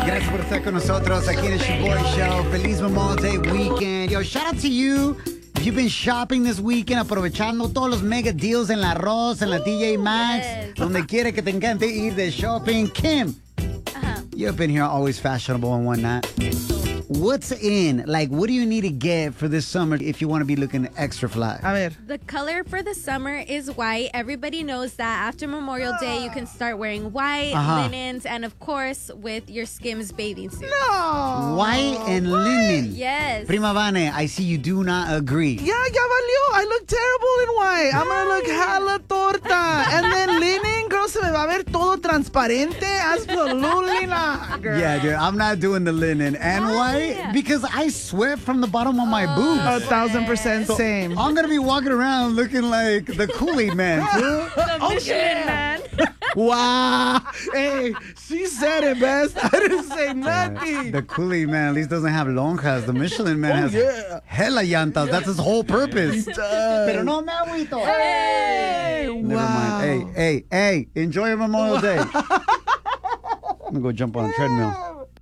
Gracias por estar con nosotros aquí en el Shoboy Show. Feliz Memorial Day weekend. Yo, shout out to you. If you've been shopping this weekend, aprovechando todos los mega deals en la Ross, en la TJ Maxx, donde quiera que te encante ir de shopping. Kim, you've been here always fashionable and whatnot. What's in? Like, what do you need to get for this summer if you want to be looking extra fly? A ver. The color for the summer is white. Everybody knows that after Memorial Day, you can start wearing white, linens, and of course, with your Skims bathing suit. No. White and linen. Yes. Prima Vane, I see you do not agree. Ya valió. I look terrible in white. I'm gonna look hella torta. And then linen, girl, se me va a ver todo transparente. Absolutely not, girl. Yeah, dude, I'm not doing the linen and white because I sweat from the bottom of my boobs. 1,000% same. I'm gonna be walking around looking like the Kool-Aid man, too. The Michelin man. Wow. Hey, she said it best. I didn't say nothing. The Kool-Aid man at least doesn't have lonjas. The Michelin man has hella llantas. That's his whole purpose. Pero no me agüito. Hey, Never mind. Hey, enjoy your Memorial Day. I'm gonna go jump on a treadmill.